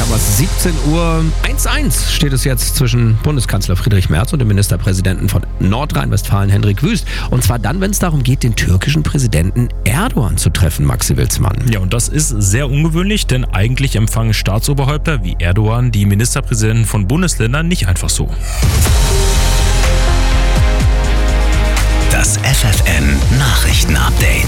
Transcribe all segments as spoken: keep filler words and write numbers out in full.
haben wir es. siebzehn Uhr eins eins steht es jetzt zwischen Bundeskanzler Friedrich Merz und dem Ministerpräsidenten von Nordrhein-Westfalen, Hendrik Wüst. Und zwar dann, wenn es darum geht, den türkischen Präsidenten Erdogan zu treffen, Maxi Wilsmann. Ja, und das ist sehr ungewöhnlich, denn eigentlich empfangen Staatsoberhäupter wie Erdogan die Ministerpräsidenten von Bundesländern nicht einfach so. Das F F N-Nachrichten-Update.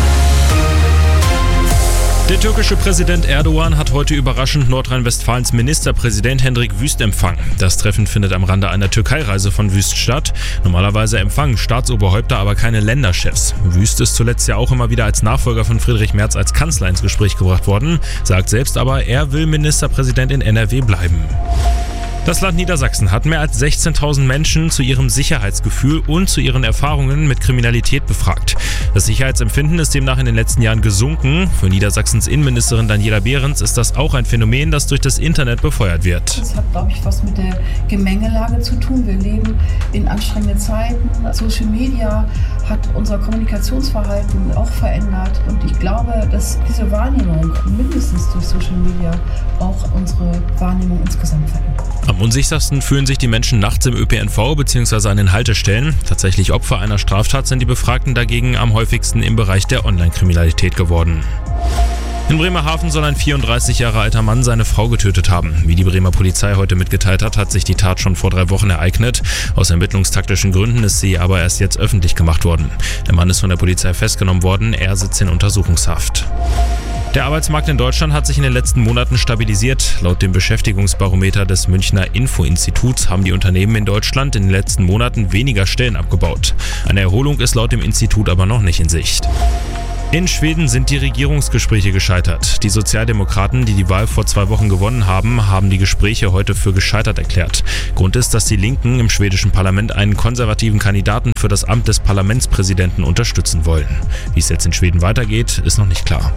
Der türkische Präsident Erdogan hat heute überraschend Nordrhein-Westfalens Ministerpräsident Hendrik Wüst empfangen. Das Treffen findet am Rande einer Türkei-Reise von Wüst statt. Normalerweise empfangen Staatsoberhäupter aber keine Länderchefs. Wüst ist zuletzt ja auch immer wieder als Nachfolger von Friedrich Merz als Kanzler ins Gespräch gebracht worden, sagt selbst aber, er will Ministerpräsident in N R W bleiben. Das Land Niedersachsen hat mehr als sechzehntausend Menschen zu ihrem Sicherheitsgefühl und zu ihren Erfahrungen mit Kriminalität befragt. Das Sicherheitsempfinden ist demnach in den letzten Jahren gesunken. Für Niedersachsens Innenministerin Daniela Behrens ist das auch ein Phänomen, das durch das Internet befeuert wird. Das hat, glaube ich, was mit der Gemengelage zu tun. Wir leben in anstrengenden Zeiten. Social Media hat unser Kommunikationsverhalten auch verändert. Und ich glaube, dass diese Wahrnehmung mindestens durch Social Media auch unsere Wahrnehmung insgesamt verändert. Am unsichersten fühlen sich die Menschen nachts im Ö P N V bzw. an den Haltestellen. Tatsächlich Opfer einer Straftat sind die Befragten dagegen am häufigsten im Bereich der Online-Kriminalität geworden. In Bremerhaven soll ein vierunddreißig Jahre alter Mann seine Frau getötet haben. Wie die Bremer Polizei heute mitgeteilt hat, hat sich die Tat schon vor drei Wochen ereignet. Aus ermittlungstaktischen Gründen ist sie aber erst jetzt öffentlich gemacht worden. Der Mann ist von der Polizei festgenommen worden, er sitzt in Untersuchungshaft. Der Arbeitsmarkt in Deutschland hat sich in den letzten Monaten stabilisiert. Laut dem Beschäftigungsbarometer des Münchner Info-Instituts haben die Unternehmen in Deutschland in den letzten Monaten weniger Stellen abgebaut. Eine Erholung ist laut dem Institut aber noch nicht in Sicht. In Schweden sind die Regierungsgespräche gescheitert. Die Sozialdemokraten, die die Wahl vor zwei Wochen gewonnen haben, haben die Gespräche heute für gescheitert erklärt. Grund ist, dass die Linken im schwedischen Parlament einen konservativen Kandidaten für das Amt des Parlamentspräsidenten unterstützen wollen. Wie es jetzt in Schweden weitergeht, ist noch nicht klar.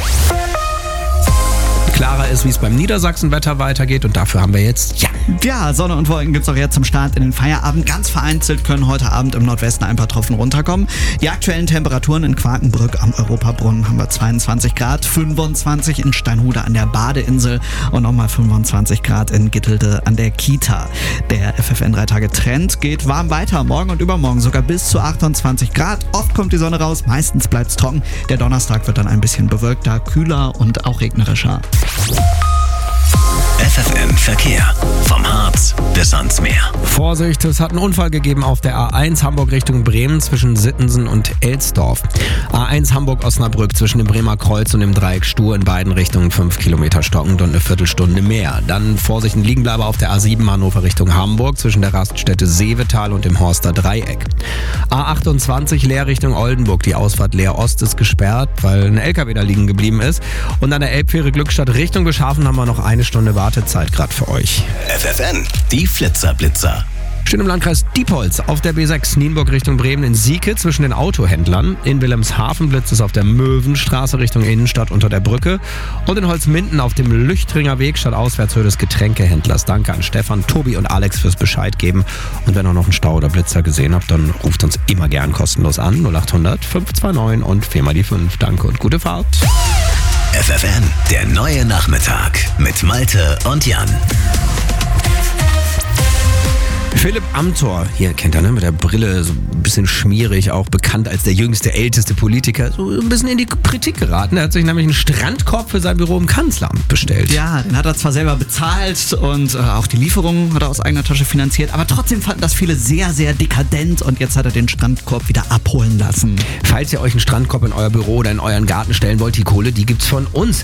Klarer ist, wie es beim Niedersachsen-Wetter weitergeht und dafür haben wir jetzt Jan. Ja, Sonne und Wolken gibt's auch jetzt zum Start in den Feierabend. Ganz vereinzelt können heute Abend im Nordwesten ein paar Tropfen runterkommen. Die aktuellen Temperaturen in Quakenbrück am Europabrunnen haben wir zweiundzwanzig Grad, fünfundzwanzig in Steinhude an der Badeinsel und nochmal fünfundzwanzig Grad in Gittelde an der Kita. Der F F N drei Tage Trend geht warm weiter, morgen und übermorgen sogar bis zu achtundzwanzig Grad. Oft kommt die Sonne raus, meistens bleibt's trocken. Der Donnerstag wird dann ein bisschen bewölkter, kühler und auch regnerischer. F F N Verkehr. Vom Harz bis ans Meer. Vorsicht, es hat einen Unfall gegeben auf der A eins Hamburg Richtung Bremen zwischen Sittensen und Elsdorf. A eins Hamburg-Osnabrück zwischen dem Bremer Kreuz und dem Dreieck Stur in beiden Richtungen fünf Kilometer stockend und eine Viertelstunde mehr. Dann Vorsicht, ein Liegenbleiber auf der A sieben Hannover Richtung Hamburg zwischen der Raststätte Seevetal und dem Horster Dreieck. A achtundzwanzig Leer Richtung Oldenburg. Die Ausfahrt Leer Ost ist gesperrt, weil ein L K W da liegen geblieben ist. Und an der Elbfähre Glückstadt Richtung Beschafen haben wir noch eine Stunde Wartezeit gerade für euch. F F N, die Flitzer-Blitzer. Schön im Landkreis Diepholz auf der B sechs Nienburg Richtung Bremen in Sieke zwischen den Autohändlern. In Wilhelmshaven blitzt es auf der Möwenstraße Richtung Innenstadt unter der Brücke. Und in Holzminden auf dem Lüchtringer Weg statt Auswärtshöhe des Getränkehändlers. Danke an Stefan, Tobi und Alex fürs Bescheid geben. Und wenn ihr noch einen Stau oder Blitzer gesehen habt, dann ruft uns immer gern kostenlos an. null acht hundert fünf zwei neun und vier mal die fünf. Danke und gute Fahrt. F F N, der neue Nachmittag mit Malte und Jan. Philipp Amthor, hier kennt ihr, ne, mit der Brille, so ein bisschen schmierig, auch bekannt als der jüngste, älteste Politiker, so ein bisschen in die Kritik geraten. Er hat sich nämlich einen Strandkorb für sein Büro im Kanzleramt bestellt. Ja, den hat er zwar selber bezahlt und äh, auch die Lieferung hat er aus eigener Tasche finanziert, aber trotzdem fanden das viele sehr, sehr dekadent und jetzt hat er den Strandkorb wieder abholen lassen. Falls ihr euch einen Strandkorb in euer Büro oder in euren Garten stellen wollt, die Kohle, die gibt's von uns.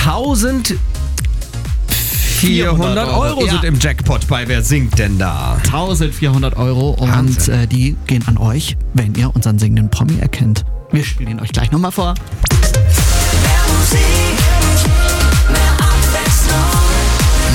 vierhundert Euro sind ja. im Jackpot bei Wer singt denn da? eintausendvierhundert Euro und äh, die gehen an euch, wenn ihr unseren singenden Promi erkennt. Wir spielen ihn euch gleich nochmal vor. Mehr Musik, mehr Abwechslung.